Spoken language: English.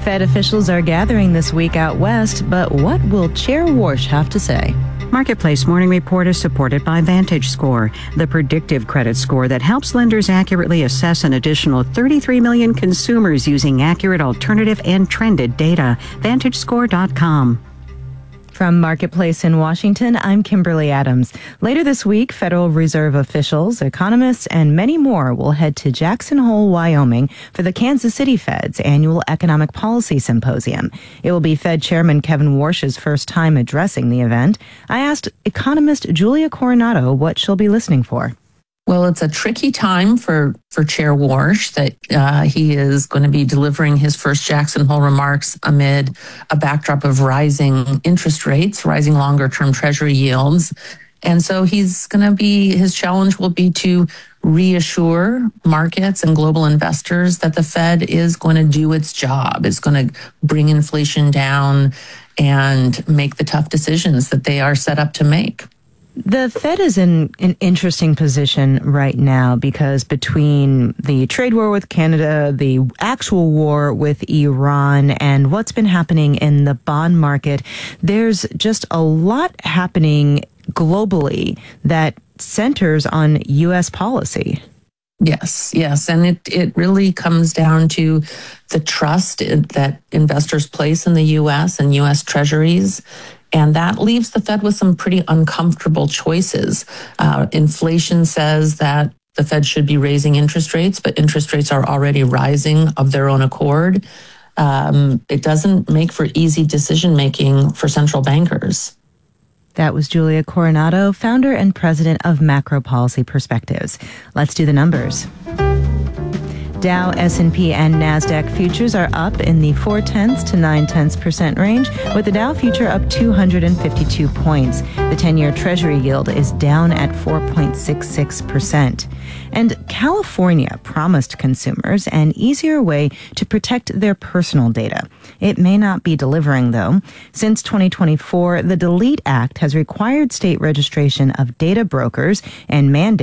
Fed officials are gathering this week out west, but what will Chair Warsh have to say? Marketplace Morning Report is supported by VantageScore, the predictive credit score that helps lenders accurately assess an additional 33 million consumers using accurate, alternative, and trended data. VantageScore.com. From Marketplace in Washington, I'm Kimberly Adams. Later this week, Federal Reserve officials, economists, and many more will head to Jackson Hole, Wyoming for the Kansas City Fed's annual Economic Policy Symposium. It will be Fed Chairman Kevin Warsh's first time addressing the event. I asked economist Julia Coronado what she'll be listening for. Well, it's a tricky time for Chair Warsh that he is going to be delivering his first Jackson Hole remarks amid a backdrop of rising interest rates, rising longer-term Treasury yields. And so his challenge will be to reassure markets and global investors that the Fed is going to do its job. It's going to bring inflation down and make the tough decisions that they are set up to make. The Fed is in an interesting position right now because between the trade war with Canada, the actual war with Iran, and what's been happening in the bond market, there's just a lot happening globally that centers on U.S. policy. Yes. And it really comes down to the trust that investors place in the U.S. and U.S. Treasuries. And that leaves the Fed with some pretty uncomfortable choices. Inflation says that the Fed should be raising interest rates, but interest rates are already rising of their own accord. It doesn't make for easy decision-making for central bankers. That was Julia Coronado, founder and president of Macro Policy Perspectives. Let's do the numbers. Dow, S&P, and NASDAQ futures are up in the 0.4 to 0.9% range, with the Dow future up 252 points. The 10-year Treasury yield is down at 4.66%. And California promised consumers an easier way to protect their personal data. It may not be delivering, though. Since 2024, the DELETE Act has required state registration of data brokers and mandated